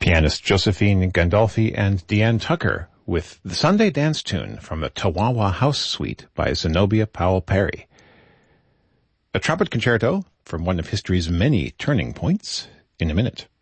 Pianist Josephine Gandolfi and Deanne Tucker with the Sunday Dance Tune from the Tawawa House Suite by Zenobia Powell Perry. A trumpet concerto from one of history's many turning points in a minute.